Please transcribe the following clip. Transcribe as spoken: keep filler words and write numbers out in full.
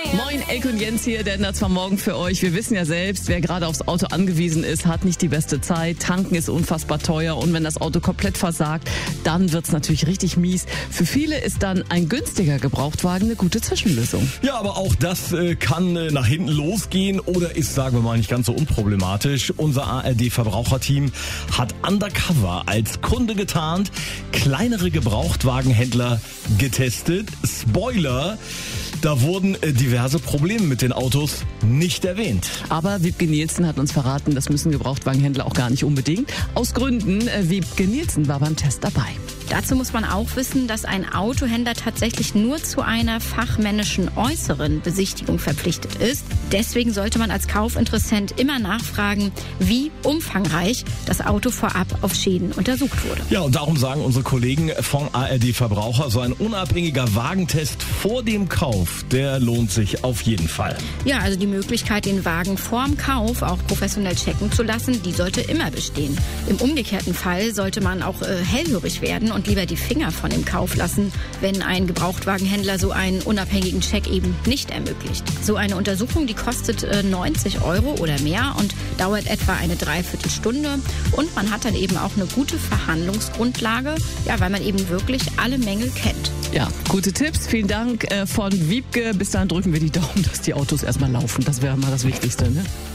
Moin, Elke und Jens hier, der ändert zwar morgen für euch. Wir wissen ja selbst, wer gerade aufs Auto angewiesen ist, hat nicht die beste Zeit. Tanken ist unfassbar teuer und wenn das Auto komplett versagt, dann wird's natürlich richtig mies. Für viele ist dann ein günstiger Gebrauchtwagen eine gute Zwischenlösung. Ja, aber auch das äh, kann äh, nach hinten losgehen oder ist, sagen wir mal, nicht ganz so unproblematisch. Unser A R D-Verbraucherteam hat undercover als Kunde getarnt, kleinere Gebrauchtwagenhändler getestet. Spoiler, da wurden äh, diverse Probleme mit den Autos nicht erwähnt. Aber Wiebke Nielsen hat uns verraten, das müssen Gebrauchtwagenhändler auch gar nicht unbedingt. Aus Gründen, äh, Wiebke Nielsen war beim Test dabei. Dazu muss man auch wissen, dass ein Autohändler tatsächlich nur zu einer fachmännischen äußeren Besichtigung verpflichtet ist. Deswegen sollte man als Kaufinteressent immer nachfragen, wie umfangreich das Auto vorab auf Schäden untersucht wurde. Ja, und darum sagen unsere Kollegen von A R D Verbraucher, so ein unabhängiger Wagentest vor dem Kauf, der lohnt sich auf jeden Fall. Ja, also die Möglichkeit, den Wagen vorm Kauf auch professionell checken zu lassen, die sollte immer bestehen. Im umgekehrten Fall sollte man auch äh, hellhörig werden und lieber die Finger von dem Kauf lassen, wenn ein Gebrauchtwagenhändler so einen unabhängigen Check eben nicht ermöglicht. So eine Untersuchung, die kostet äh, neunzig Euro oder mehr und dauert etwa eine Dreiviertelstunde. Und man hat dann eben auch eine gute Verhandlungsgrundlage, ja, weil man eben wirklich alle Mängel kennt. Ja, gute Tipps. Vielen Dank äh, von Wiebke. Bis dahin drücken wir die Daumen, dass die Autos erstmal laufen. Das wäre mal das Wichtigste, ne?